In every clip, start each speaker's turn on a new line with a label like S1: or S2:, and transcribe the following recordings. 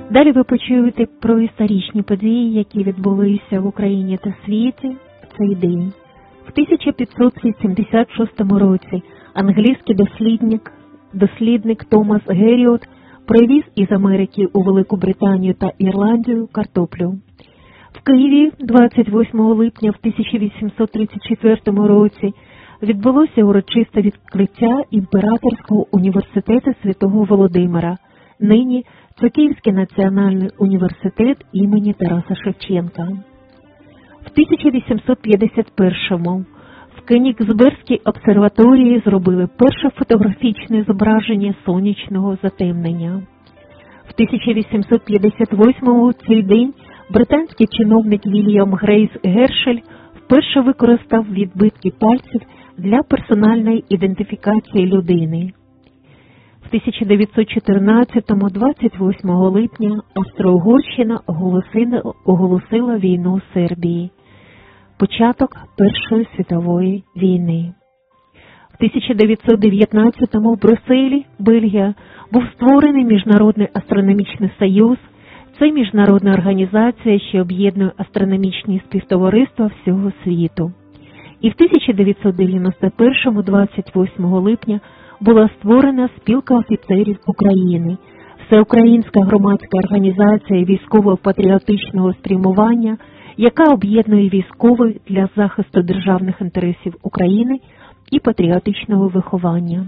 S1: Далі ви почуєте про історичні події, які відбулися в Україні та світі в цей день. В 1576 році англійський дослідник Томас Геріот привіз із Америки у Велику Британію та Ірландію картоплю. В Києві 28 липня в 1834 році відбулося урочисте відкриття Імператорського університету Святого Володимира, нині це Київський національний університет імені Тараса Шевченка. В 1851-му в Кенігсберзькій обсерваторії зробили перше фотографічне зображення сонячного затемнення. В 1858-му у цей день британський чиновник Вільям Грейс Гершель вперше використав відбитки пальців для персональної ідентифікації людини. В 1914-му, 28 липня, Австро-Угорщина оголосила війну Сербії. Початок Першої світової війни. В 1919-му в Брюсселі, Бельгія, був створений Міжнародний астрономічний союз. Це міжнародна організація, що об'єднує астрономічні співтовариства всього світу. І в 1991-му, 28 липня, була створена Спілка офіцерів України, всеукраїнська громадська організація військово-патріотичного спрямування, яка об'єднує військових для захисту державних інтересів України і патріотичного виховання.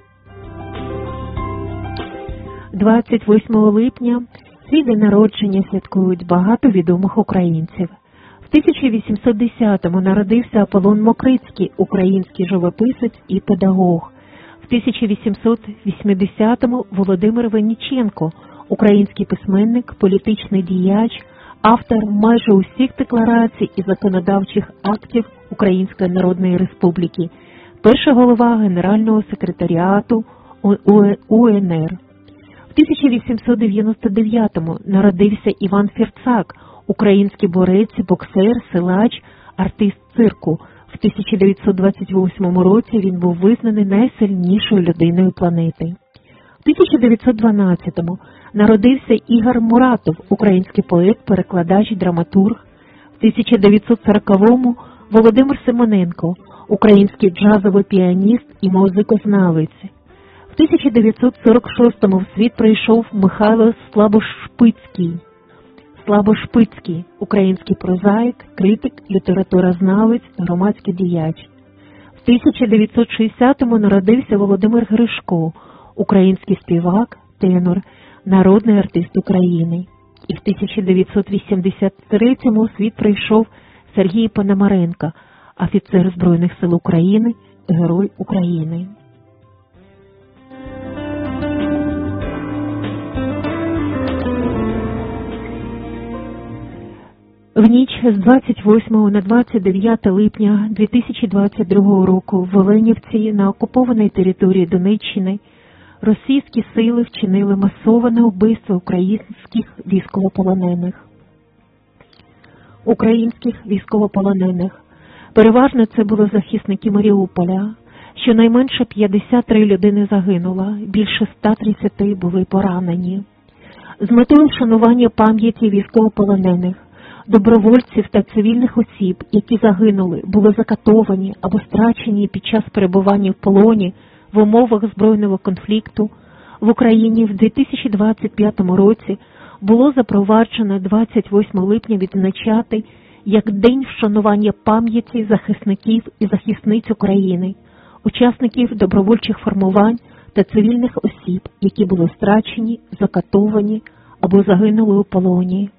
S1: 28 липня свій день народження святкують багато відомих українців. В 1810-му народився Аполлон Мокрицький, український живописець і педагог. В 1880-му Володимир Винниченко, український письменник, політичний діяч, автор майже усіх декларацій і законодавчих актів Української Народної Республіки, перший голова Генерального секретаріату УНР. В 1899-му народився Іван Фірцак, український борець, боксер, силач, артист цирку. В 1928 році він був визнаний найсильнішою людиною планети. В 1912-му народився Ігор Муратов, український поет, перекладач, драматург. В 1940-му Володимир Симоненко, український джазовий піаніст і музикознавець. В 1946-му в світ прийшов Михайло Слабошпицький, український прозаїк, критик, літературознавець, громадський діяч. В 1960-му народився Володимир Гришко, український співак, тенор, народний артист України. І в 1983-му у світ прийшов Сергій Пономаренко, офіцер Збройних сил України, Герой України. В ніч з 28 на 29 липня 2022 року в Оленівці на окупованій території Донеччини російські сили вчинили масоване вбивство українських військовополонених. Переважно це були захисники Маріуполя. Щонайменше 53 людини загинуло, більше 130 були поранені. З метою вшанування пам'яті військовополонених, добровольців та цивільних осіб, які загинули, були закатовані або страчені під час перебування в полоні в умовах збройного конфлікту, в Україні в 2025 році було запроваджено 28 липня відзначати як День вшанування пам'яті захисників і захисниць України, учасників добровольчих формувань та цивільних осіб, які були страчені, закатовані або загинули у полоні.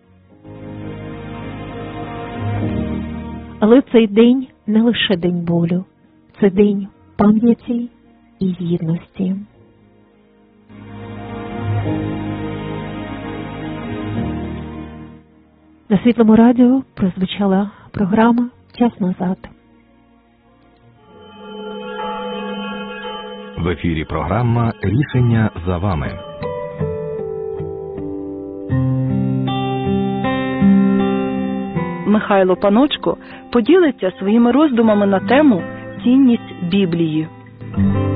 S1: Але цей день не лише день болю, це день пам'яті і єдності. На Світлому радіо прозвучала програма «Час назад».
S2: В ефірі програма «Рішення за вами».
S3: Михайло Паночко поділиться своїми роздумами на тему «Цінність Біблії».